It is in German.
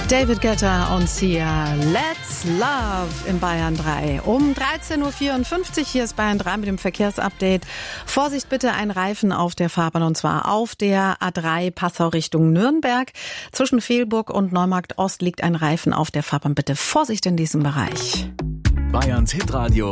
David Guetta und Sia, Let's Love in Bayern 3. Um 13.54 Uhr, hier ist Bayern 3 mit dem Verkehrsupdate. Vorsicht bitte, ein Reifen auf der Fahrbahn und zwar auf der A3 Passau Richtung Nürnberg. Zwischen Fehlburg und Neumarkt Ost liegt ein Reifen auf der Fahrbahn. Bitte Vorsicht in diesem Bereich. Bayerns Hitradio